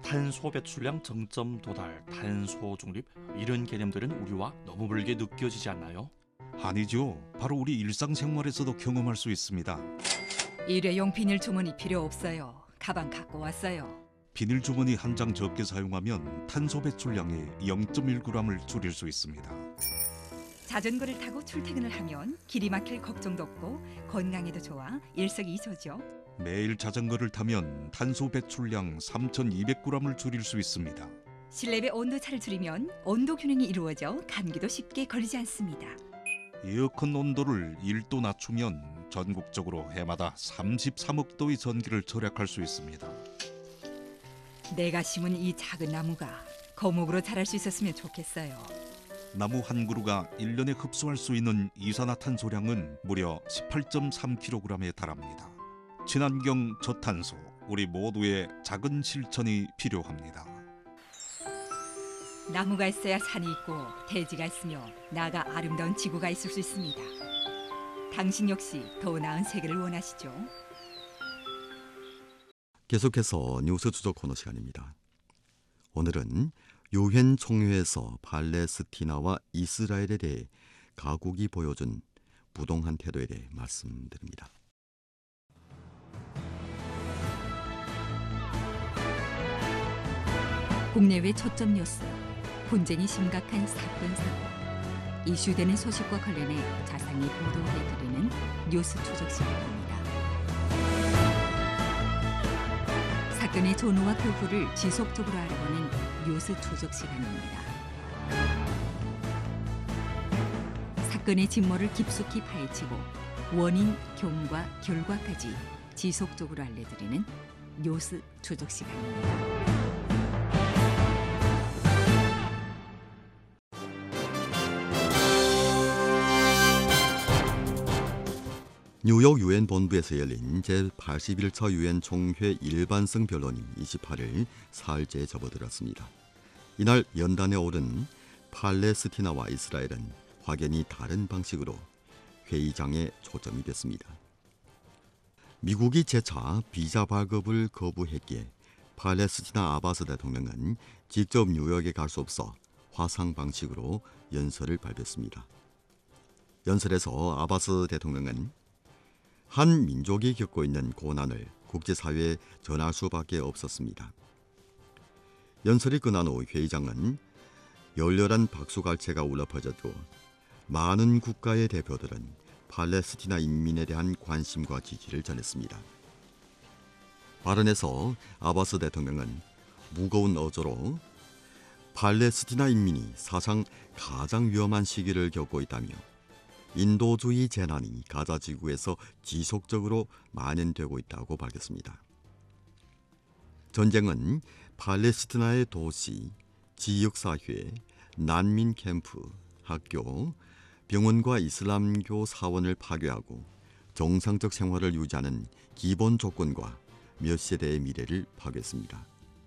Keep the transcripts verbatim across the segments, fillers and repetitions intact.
탄소 배출량 정점 도달, 탄소 중립 이런 개념들은 우리와 너무 멀게 느껴지지 않나요? 아니죠. 바로 우리 일상생활에서도 경험할 수 있습니다. 일회용 비닐 주머니 필요 없어요. 가방 갖고 왔어요. 비닐 주머니 한 장 적게 사용하면 탄소 배출량의 영 점 일 그램을 줄일 수 있습니다. 자전거를 타고 출퇴근을 하면 길이 막힐 걱정도 없고 건강에도 좋아 일석이조죠. 매일 자전거를 타면 탄소 배출량 삼천이백 그램을 줄일 수 있습니다. 실내배 온도차를 줄이면 온도 균형이 이루어져 감기도 쉽게 걸리지 않습니다. 에어컨 온도를 일 도 낮추면 전국적으로 해마다 삼십삼억 도의 전기를 절약할 수 있습니다. 내가 심은 이 작은 나무가 거목으로 자랄 수 있었으면 좋겠어요. 나무 한 그루가 일 년에 흡수할 수 있는 이산화탄소량은 무려 십팔 점 삼 킬로그램에 달합니다. 친환경 저탄소, 우리 모두의 작은 실천이 필요합니다. 나무가 있어야 산이 있고 대지가 있으며 나아가 아름다운 지구가 있을 수 있습니다. 당신 역시 더 나은 세계를 원하시죠? 계속해서 뉴스 추적 코너 시간입니다. 오늘은 유엔 총회에서 팔레스티나와 이스라엘에 대해 각국이 보여준 부동한 태도에 대해 말씀드립니다. 국내외 초점 뉴스, 분쟁이 심각한 사건 사고, 이슈되는 소식과 관련해 자세히 보도해드리는 뉴스 추적 시간입니다. 사건의 전후와 그 후를 지속적으로 알아보는 뉴스 추적 시간입니다. 사건의 진모를 깊숙이 파헤치고 원인, 경과, 결과까지 지속적으로 알려드리는 뉴스 추적 시간입니다. 뉴욕 유엔 본부에서 열린 제팔십일 차 유엔 총회 일반성 변론이 이십팔 일 사흘째에 접어들었습니다. 이날 연단에 오른 팔레스티나와 이스라엘은 확연히 다른 방식으로 회의장에 초점이 됐습니다. 미국이 재차 비자 발급을 거부했기에 팔레스티나 아바스 대통령은 직접 뉴욕에 갈 수 없어 화상 방식으로 연설을 발표했습니다. 연설에서 아바스 대통령은 한 민족이 겪고 있는 고난을 국제사회에 전할 수밖에 없었습니다. 연설이 끝난 후 회의장은 열렬한 박수갈채가 울려 퍼졌고 많은 국가의 대표들은 팔레스티나 인민에 대한 관심과 지지를 전했습니다. 발언에서 아바스 대통령은 무거운 어조로 팔레스티나 인민이 사상 가장 위험한 시기를 겪고 있다며 인도주의 재난이 가자 지구에서 지속적으로 만연되고 있다고 밝혔습니다. 전쟁은 팔레스티나의 도시, 지역사회, 난민 캠프, 학교, 병원과 이슬람교 사원을 파괴하고 정상적 생활을 유지하는 기본 조건과 몇 세대의 미래를 파괴했습니다.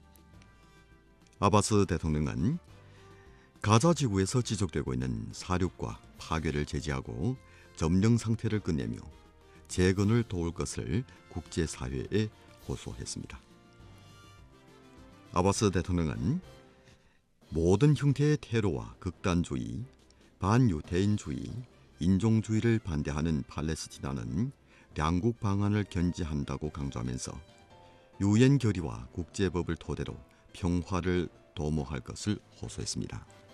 아바스 대통령은 가자 지구에서 지속되고 있는 사륙과 파괴를 제지하고 점령 상태를 끝내며 재건을 도울 것을 국제사회에 호소했습니다. 아바스 대통령은 모든 형태의 테러와 극단주의, 반유대인주의, 인종주의를 반대하는 팔레스티나는 양국 방안을 견지한다고 강조하면서 유엔 결의와 국제법을 토대로 평화를 도모할 것을 호소했습니다.